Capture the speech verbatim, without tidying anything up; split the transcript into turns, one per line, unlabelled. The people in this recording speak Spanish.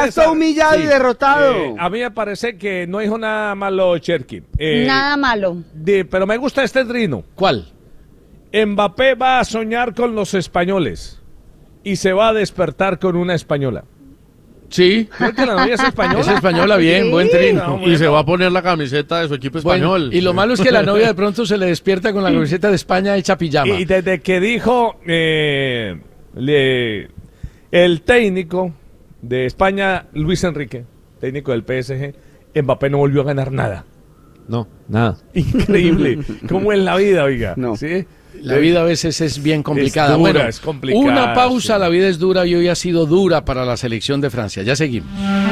está humillado sí. y derrotado.
Eh, a mí me parece que no dijo nada malo Cherky. Eh,
nada malo.
De, pero me gusta este trino.
¿Cuál?
Mbappé va a soñar con los españoles y se va a despertar con una española.
Sí.
Creo que la novia es española.
Es española, bien,
¿Sí?
buen trino.
No, y se va a poner la camiseta de su equipo español.
Bueno, y lo malo es que la novia de pronto se le despierta con la camiseta de España hecha pijama.
Y desde que dijo eh, le, el técnico de España, Luis Enrique, técnico del P S G, Mbappé no volvió a ganar nada.
No, nada.
Increíble. ¿Cómo es la vida, oiga?
No.
¿Sí?
La vida a veces es bien complicada.
Es dura,
bueno,
es complicada.
una pausa,
sí.
La vida es dura y hoy ha sido dura para la selección de Francia. Ya seguimos.